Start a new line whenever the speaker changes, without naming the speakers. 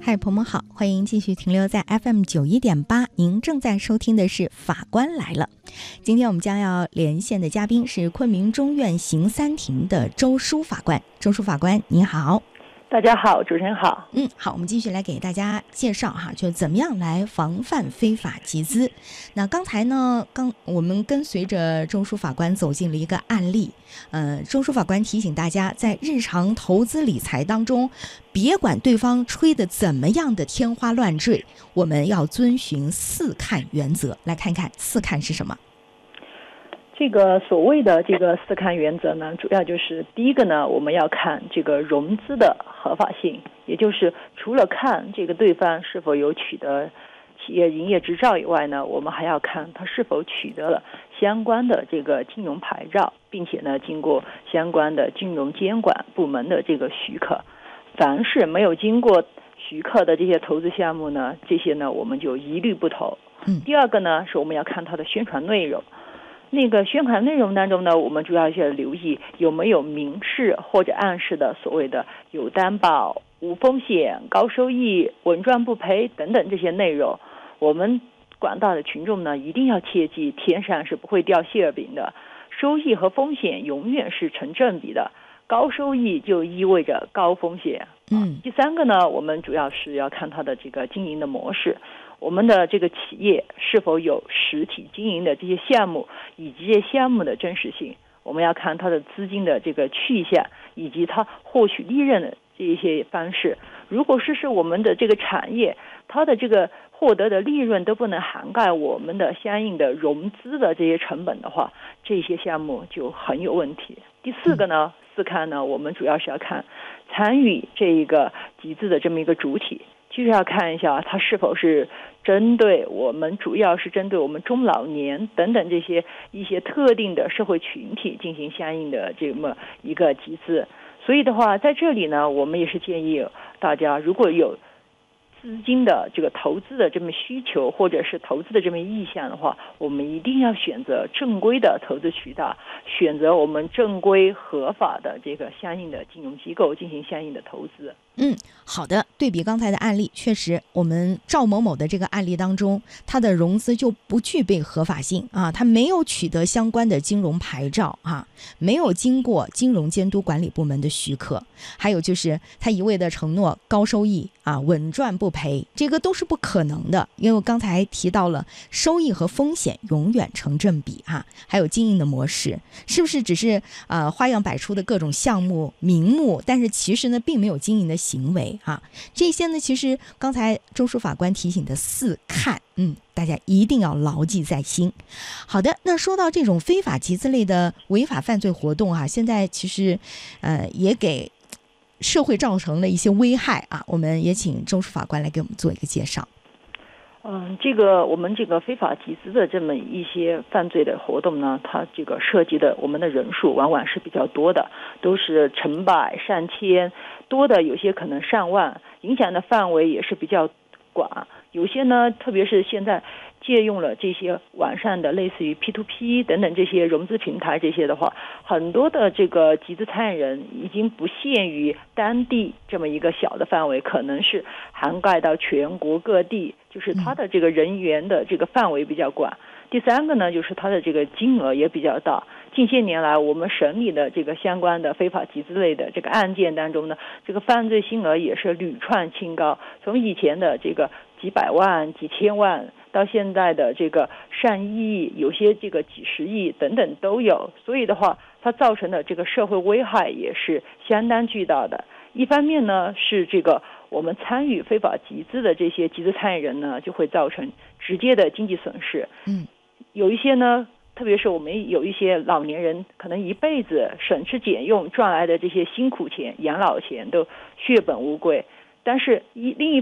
嗨，朋友们好，欢迎继续停留在 FM91.8，您正在收听的是《法官来了》。今天我们将要连线的嘉宾是昆明中院刑三庭的周书法官。周书法官您好。
大家好，主持人好。
好，我们继续来给大家介绍就怎么样来防范非法集资。那刚才呢，我们跟随着周书法官走进了一个案例。周书法官提醒大家，在日常投资理财当中，别管对方吹的怎么样的天花乱坠，我们要遵循4看原则。来看看4看是什么。
这个所谓的这个4看原则呢，主要就是第一个呢，我们要看这个融资的合法性，也就是除了看这个对方是否有取得企业营业执照以外呢，我们还要看他是否取得了相关的这个金融牌照，并且呢，经过相关的金融监管部门的这个许可。凡是没有经过许可的这些投资项目呢，这些呢我们就一律不投。第二个呢，是我们要看它的宣传内容。那个宣传内容当中呢，我们主要是留意有没有明示或者暗示的所谓的有担保、无风险、高收益、稳赚不赔等等这些内容。我们广大的群众呢，一定要切记，天上是不会掉馅饼的，收益和风险永远是成正比的，高收益就意味着高风险。第三个呢，我们主要是要看它的这个经营的模式。我们的这个企业是否有实体经营的这些项目，以及这些项目的真实性。我们要看它的资金的这个去向，以及它获取利润的这一些方式。如果是我们的这个产业，它的这个获得的利润都不能涵盖我们的相应的融资的这些成本的话，这些项目就很有问题。第四个呢，4看呢，我们主要是要看参与这一个集资的这么一个主体。就是要看一下它是否是针对我们，主要是针对我们中老年等等这些一些特定的社会群体进行相应的这么一个集资。所以的话，在这里呢，我们也是建议大家，如果有资金的这个投资的这么需求，或者是投资的这么意向的话，我们一定要选择正规的投资渠道，选择我们正规合法的这个相应的金融机构进行相应的投资。
好的。对比刚才的案例，确实我们赵某某的这个案例当中，他的融资就不具备合法性他没有取得相关的金融牌照没有经过金融监督管理部门的许可，还有就是他一味的承诺高收益稳赚不赔，这个都是不可能的，因为我刚才提到了收益和风险永远成正比还有经营的模式，是不是只是花样百出的各种项目名目，但是其实呢并没有经营的行为这些呢，其实刚才周书法官提醒的4看大家一定要牢记在心。好的，那说到这种非法集资类的违法犯罪活动现在其实也给社会造成了一些危害我们也请周书法官来给我们做一个介绍。
这个我们这个非法集资的这么一些犯罪的活动呢，它这个涉及的我们的人数往往是比较多的，都是成百上千，多的有些可能上万，影响的范围也是比较广。有些呢，特别是现在借用了这些网上的类似于 P2P 等等这些融资平台，这些的话，很多的这个集资参与人已经不限于当地这么一个小的范围，可能是涵盖到全国各地，就是它的这个人员的这个范围比较广。第三个呢，就是它的这个金额也比较大。近些年来，我们审理的这个相关的非法集资类的这个案件当中呢，这个犯罪金额也是屡创新高，从以前的这个几百万、几千万，到现在的这个上亿，有些这个几十亿等等都有。所以的话，它造成的这个社会危害也是相当巨大的。一方面呢，是这个我们参与非法集资的这些集资参与人呢，就会造成直接的经济损失。有一些呢，特别是我们有一些老年人，可能一辈子省吃俭用赚来的这些辛苦钱、养老钱都血本无归。但是另一